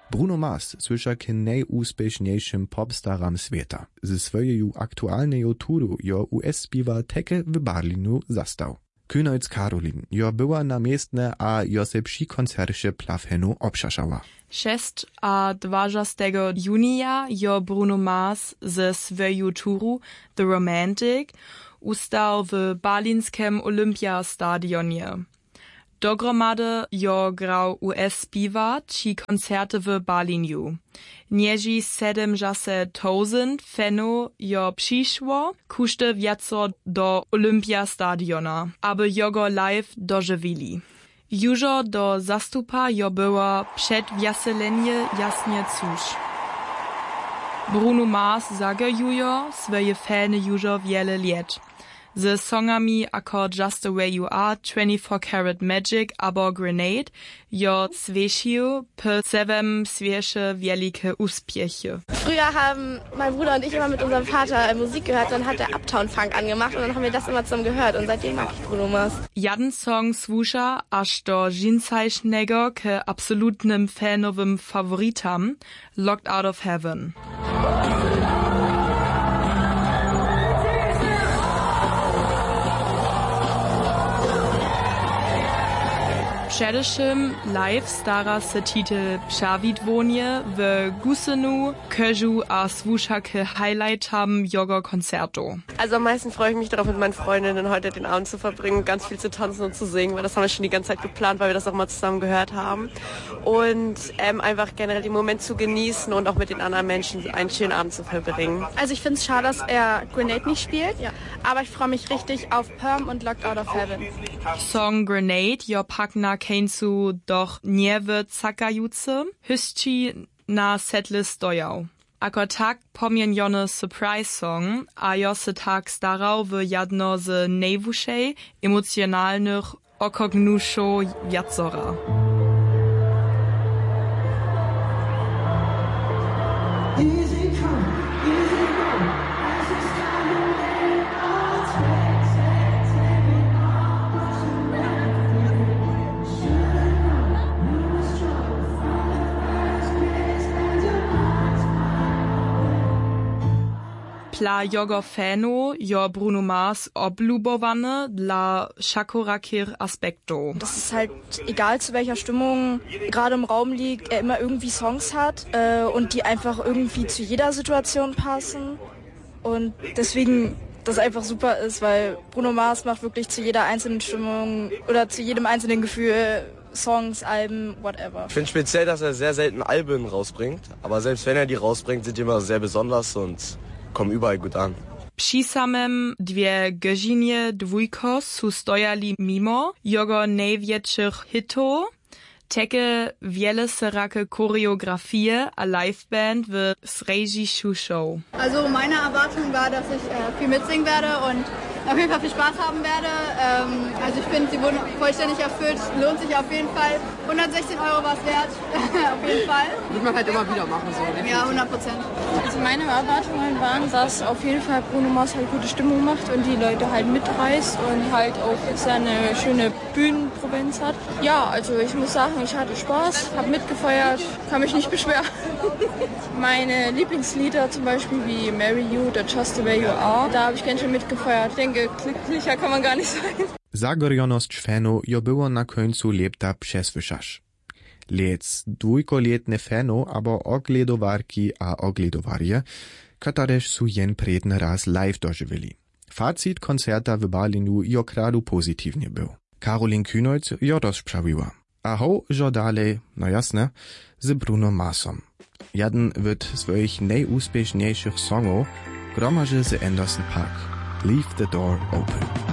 Bruno Mars słysza k najúspešniejszym popstaram świata. Ze swojeju aktualneju turu jo US-spiwa teke w Berlinu zastał. Kynojc Karolin jo była namiestne a jo se przy koncercie plawhenu obszaszała. 6 a 20 junia jo Bruno Mars ze swojeju turu The Romantic ustał w berlinskim Olympiastadionie. Dogromady jo grał US-spiwa či koncerty w Berlinu. Nieži 70,000 fanów jo przyszło, kuszty wiaco do Olympiastadiona, aby jogo live dożywili. Jużo do zastupa jo było przedwjaselenie jasnie cóż. Bruno Mars zagejujo swoje fany jużo wiele liet. Ze songami ako Just the Way You Are, 24 Karat Magic abo Grenade jo zwiešiu p sevem svieše wielike Uspieche. Früher haben mein Bruder und ich immer mit unserem Vater Musik gehört, dann hat er Uptown Funk angemacht und dann haben wir das immer zusammen gehört und seitdem mag ich Bruno Mars. Jeden Song słucha aż do dżinsajsznego k absolutnym fanowym favoritam Locked Out of Heaven. Przedewším live stara se titel Przewidwonie w Gusenu, Köżu a słucha k highlightam jogo koncertu. Also am meisten freue ich mich darauf, mit meinen Freundinnen heute den Abend zu verbringen, ganz viel zu tanzen und zu singen, weil das haben wir schon die ganze Zeit geplant, weil wir das auch mal zusammen gehört haben. Und einfach generell den Moment zu genießen und auch mit den anderen Menschen einen schönen Abend zu verbringen. Also ich finde es schade, dass er Grenade nicht spielt, aber ich freue mich richtig auf Perm und Locked Out of Heaven. Song Grenade jo pakna keńcu doch niewy cakajuce, hysci na setlist dojał. Ako tak pomieniony surprise song, a jo se tak starał w jedno z najwyższej emocjonalnych okognuszo jadzora. Dla jogo fanu jo Bruno Mars oblubowane dla schakorakir Aspekto. Das ist halt egal, zu welcher Stimmung gerade im Raum liegt, er immer irgendwie Songs hat und die einfach irgendwie zu jeder Situation passen und deswegen das einfach super ist, weil Bruno Mars macht wirklich zu jeder einzelnen Stimmung oder zu jedem einzelnen Gefühl Songs, Alben, whatever. Ich finde speziell, dass er sehr selten Alben rausbringt, aber selbst wenn er die rausbringt, sind die immer sehr besonders und kommen überall gut an. Przy samym 2 godzinie dwójko su stojali mimo jogo największych hitów, teke wiele serake Choreografie a Liveband w Srejischu Show. Also meine Erwartung war, dass ich viel mitsingen werde und auf jeden Fall viel Spaß haben werde. Also ich finde, sie wurden vollständig erfüllt, lohnt sich auf jeden Fall. 116 € war es wert, auf jeden Fall. Wird man halt immer wieder machen so. Ja, 100%. Also meine Erwartungen waren, dass auf jeden Fall Bruno Mars halt gute Stimmung macht und die Leute halt mitreißt und halt auch seine schöne Bühnenpräsenz hat. Ja, also ich muss sagen, ich hatte Spaß, habe mitgefeiert, kann mich nicht beschweren. Meine Lieblingslieder zum Beispiel wie Marry You oder Just the Way You Are, da habe ich ganz schön mitgefeiert. Ich denke, glücklicher kann man gar nicht sein. Zagorjoność fanu jo było na końcu lipta przesłyszać. Lec dwójkoletne fanu abo ogledowarki a ogledowarje, katareż su jen predny raz live dożywili. Facit koncerta w Berlinu jo kradu pozytywnie był. Karolin Kynojc jo rozprawiła. A ho jo dalej, no jasne, z Bruno Marsom. Jeden wyd swoich najúspešniejszych songów gromarzy z Anderson Park. Leave the door open.